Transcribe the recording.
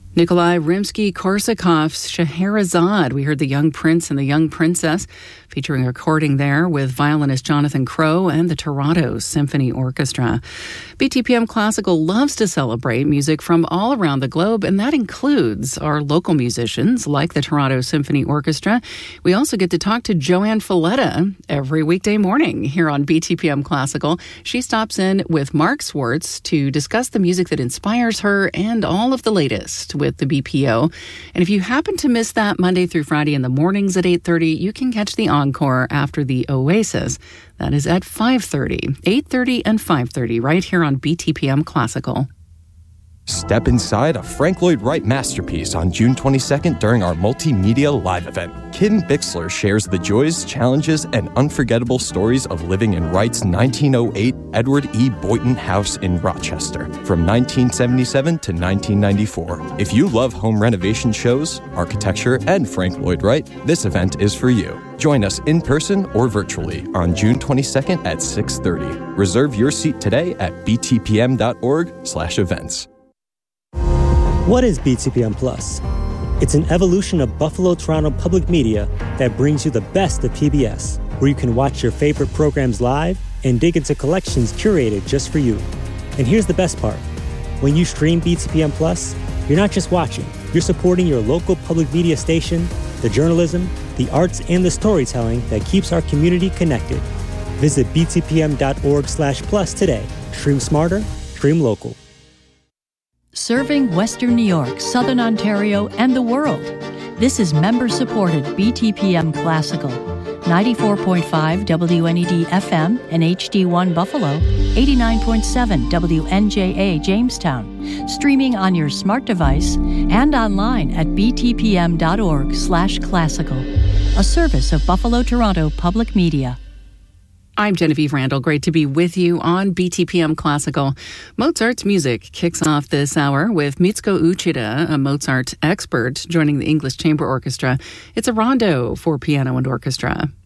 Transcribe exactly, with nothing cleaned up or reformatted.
Nikolai Rimsky-Korsakov's Scheherazade. We heard The Young Prince and the Young Princess, featuring a recording there with violinist Jonathan Crow and the Toronto Symphony Orchestra. B T P M Classical loves to celebrate music from all around the globe, and that includes our local musicians like the Toronto Symphony Orchestra. We also get to talk to Joanne Falletta every weekday morning here on B T P M Classical. She stops in with Mark Swartz to discuss the music that inspires her and all of the latest with the B P O. And if you happen to miss that Monday through Friday in the mornings at eight thirty, you can catch the encore after the Oasis. That is at five thirty, eight thirty, and five thirty right here on B T P M Classical. Step inside a Frank Lloyd Wright masterpiece on June twenty-second during our multimedia live event. Kim Bixler shares the joys, challenges, and unforgettable stories of living in Wright's nineteen oh eight Edward E. Boynton House in Rochester from nineteen seventy-seven to nineteen ninety-four. If you love home renovation shows, architecture, and Frank Lloyd Wright, this event is for you. Join us in person or virtually on June twenty-second at six thirty. Reserve your seat today at b t p m dot org slash events. What is B T P M Plus? It's an evolution of Buffalo Toronto Public Media that brings you the best of P B S, where you can watch your favorite programs live and dig into collections curated just for you. And here's the best part. When you stream B T P M Plus, you're not just watching, you're supporting your local public media station, the journalism, the arts, and the storytelling that keeps our community connected. Visit b t p m dot org slash plus today. Stream smarter, stream local. Serving Western New York, Southern Ontario, and the world. This is member-supported B T P M Classical. ninety-four point five W N E D F M and H D one Buffalo, eighty-nine point seven W N J A Jamestown. Streaming on your smart device and online at b t p m dot org slash classical. A service of Buffalo Toronto Public Media. I'm Genevieve Randall. Great to be with you on B T P M Classical. Mozart's music kicks off this hour with Mitsuko Uchida, a Mozart expert, joining the English Chamber Orchestra. It's a rondo for piano and orchestra.